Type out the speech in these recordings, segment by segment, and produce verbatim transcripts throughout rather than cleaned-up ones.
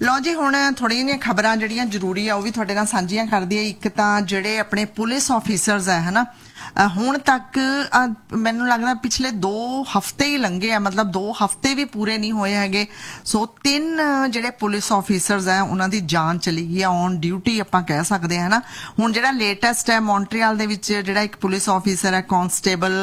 लो जी हुण थोड़ी जिहियां खबरां जिहड़ियां जरूरी आ ओह भी तुहाडे नाल सांझियां करदी है। एक तां जिहड़े अपने पुलिस ऑफिसर्स है है ना हुण तक मैनूं लगदा पिछले दो हफ्ते ही लंघे आ, मतलब दो हफ्ते भी पूरे नहीं होए हैगे। सो तीन जिहड़े पुलिस ऑफिसर्स है उन्हां दी जान चली गई है, ऑन ड्यूटी आपां कह सकदे हैं ना। हुण जिहड़ा लेटेस्ट है मॉन्ट्रियल दे विच जिहड़ा एक पुलिस ऑफिसर है constable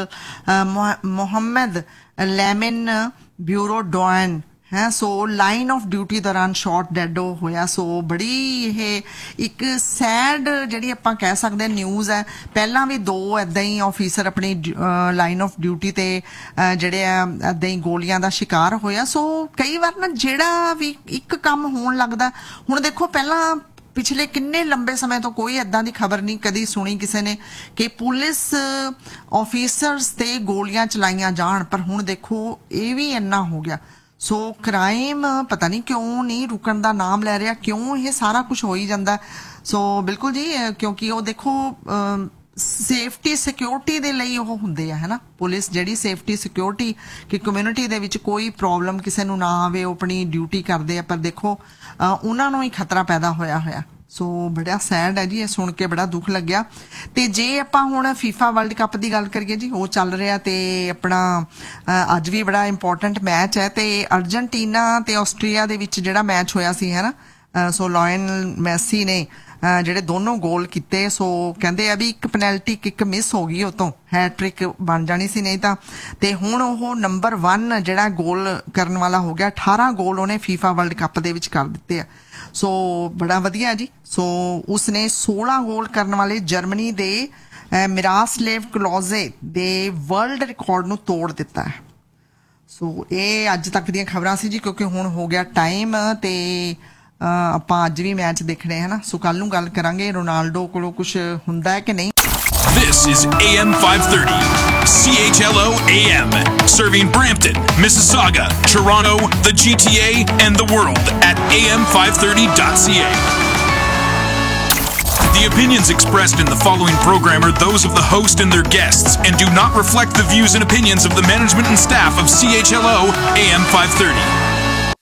Mohammad lamin bureau don है, सो लाइन ऑफ ड्यूटी दौरान शॉट डेड होया। सो बड़ी ये एक सैड जिहड़ी आपां कह सकते हैं न्यूज़ है। पहला भी दो इदां ही ऑफिसर अपनी लाइन ऑफ ड्यूटी ते जिहड़े इदां ही गोलियां दा शिकार होया। सो कई बार ना जिहड़ा भी एक काम होण लगदा, हुण देखो पहला पिछले किन्ने लंबे समय तो कोई इदां दी खबर नहीं कदी सुनी किसी ने कि पुलिस ऑफिसर्स ते गोलियां चलाइयां जाण, पर हुण देखो ये भी इन्ना हो गया। सो क्राइम पता नहीं क्यों नहीं रुकण दा नाम लै रहा, क्यों ये सारा कुछ हो ही जांदा। सो बिल्कुल जी, क्योंकि वो देखो सेफ्टी सिक्योरिटी दे लई ओह हुंदे आ है ना, पुलिस जिहड़ी सेफ्टी सिक्योरिटी कि कम्यूनिटी दे विच कोई प्रॉब्लम किसी नूं ना आवे, वो अपनी ड्यूटी करदे आ। पर देखो उन्हां नूं ही खतरा पैदा होया होया। सो बड़ा सैड है जी, ये सुन के बड़ा दुख लग्या। ते जे आपां हुण फीफा वर्ल्ड कप की गल करिए जी, वो चल रहा ते अपना अज भी बड़ा इंपॉर्टेंट मैच है। ते अर्जेंटीना ते आस्ट्रेलिया दे विच जिहड़ा मैच होया सी है ना, सो लायनल मैसी ने ਜਿਹੜੇ दोनों गोल किते। सो कहते आ भी एक पेनल्टी किक मिस हो गई, उतों हैट्रिक बन जानी सी नहीं तां। ते हुण ओह नंबर वन जिहड़ा गोल करन वाला हो गया, अठारह गोल उहने फीफा वर्ल्ड कप दे विच कर दित्ते आ। सो बड़ा वधिया जी। सो उसने सोलह गोल करन वाले जर्मनी दे मिरासलेव क्लोजे दे वर्ल्ड रिकॉर्ड नूं तोड़ दिता है। सो ये अज तक दी खबरां सी जी, क्योंकि हुण हो गया टाइम ते ਆਪਾਂ ਅੱਜ ਵੀ ਮੈਚ ਦੇਖਣੇ ਹੈ ਨਾ। ਸੋ ਕੱਲ ਨੂੰ ਗੱਲ ਕਰਾਂਗੇ ਰੋਨਾਲਡੋ ਕੋਲੋਂ ਕੁਝ ਹੁੰਦਾ ਹੈ ਕਿ ਨਹੀਂ। This is A M five thirty, C H L O A M, serving Brampton, Mississauga, Toronto, the G T A, and the world at A M five thirty dot C A. The opinions expressed in the following program are those of the host and their guests and do not reflect the views and opinions of the management and staff of C H L O A M five thirty.